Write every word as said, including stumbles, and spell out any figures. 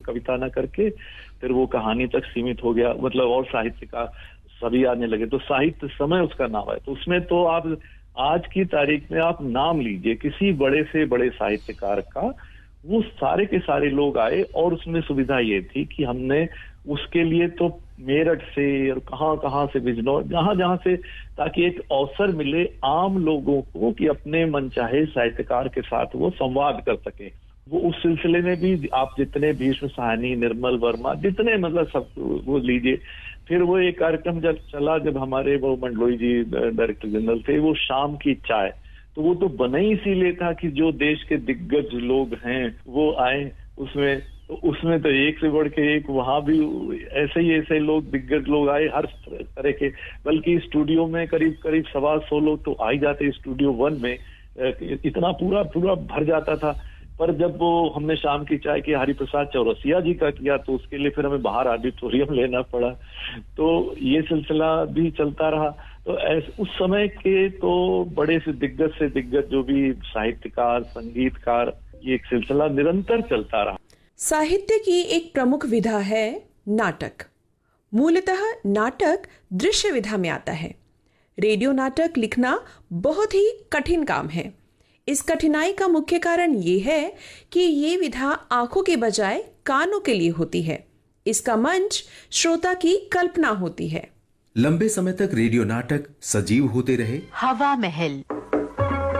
कविता ना करके फिर वो कहानी तक सीमित हो गया, मतलब और साहित्य का सभी आने लगे, तो साहित्य समय उसका नाम है। तो उसमें तो आप आज की तारीख में आप नाम लीजिए किसी बड़े से बड़े साहित्यकार का, वो सारे के सारे लोग आए, और उसमें सुविधा ये थी कि हमने उसके लिए तो मेरठ से और कहाँ कहाँ से बिजनौर, जहां जहां से, ताकि एक अवसर मिले आम लोगों को कि अपने मनचाहे साहित्यकार के साथ वो संवाद कर सके। वो उस सिलसिले में भी आप जितने भीष्म साहनी, निर्मल वर्मा, जितने मतलब सब वो लीजिए। फिर वो एक कार्यक्रम जब चला, जब हमारे वो मंडलोई जी डायरेक्टर जनरल थे, वो शाम की चाय, तो वो तो बना ही इसीलिए था कि जो देश के दिग्गज लोग हैं वो आए उसमें। तो उसमें तो एक से बढ़ के एक, वहां भी ऐसे ही ऐसे लोग, दिग्गज लोग आए हर तरह के, बल्कि स्टूडियो में करीब करीब सवा सौ लोग तो आ ही जाते, स्टूडियो वन में इतना पूरा पूरा भर जाता था। पर जब वो हमने शाम की चाय की हरिप्रसाद चौरसिया जी का किया, तो उसके लिए फिर हमें बाहर ऑडिटोरियम लेना पड़ा, तो ये सिलसिला भी चलता रहा। तो ऐसे उस समय के तो बड़े से दिग्गज से दिग्गज जो भी साहित्यकार, संगीतकार, ये एक सिलसिला निरंतर चलता रहा। साहित्य की एक प्रमुख विधा है नाटक। मूलतः नाटक दृश्य विधा में आता है। रेडियो नाटक लिखना बहुत ही कठिन काम है। इस कठिनाई का मुख्य कारण ये है कि ये विधा आंखों के बजाय कानों के लिए होती है। इसका मंच श्रोता की कल्पना होती है। लंबे समय तक रेडियो नाटक सजीव होते रहे। हवा महल